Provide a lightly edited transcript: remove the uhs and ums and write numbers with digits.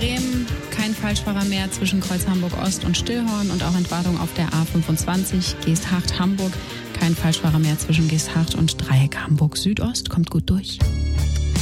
Bremen kein Falschfahrer mehr zwischen Kreuz Hamburg-Ost und Stillhorn und auch Entwarnung auf der A25 Geesthacht-Hamburg. Kein Falschfahrer mehr zwischen Geesthacht und Dreieck Hamburg-Südost. Kommt gut durch.